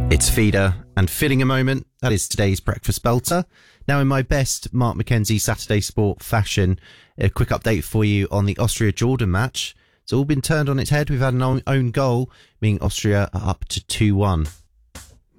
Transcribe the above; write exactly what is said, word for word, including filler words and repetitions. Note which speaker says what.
Speaker 1: It's Feeder and Filling a Moment. That is today's Breakfast Belter. Now, in my best Mark McKenzie Saturday Sport fashion, a quick update for you on the Austria-Jordan match. It's all been turned on its head. We've had an own, own goal, meaning Austria are up to two one.